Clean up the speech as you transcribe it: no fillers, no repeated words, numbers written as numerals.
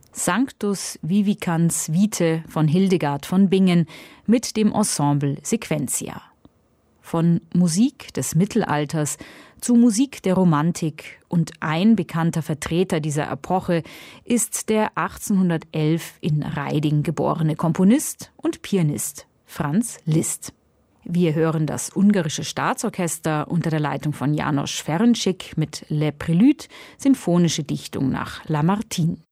Sanctus Vivicans Vitae von Hildegard von Bingen mit dem Ensemble Sequentia. Von Musik des Mittelalters zu Musik der Romantik, und ein bekannter Vertreter dieser Epoche ist der 1811 in Reiding geborene Komponist und Pianist Franz Liszt. Wir hören das ungarische Staatsorchester unter der Leitung von János Ferencsik mit Le Prélude, sinfonische Dichtung nach Lamartine.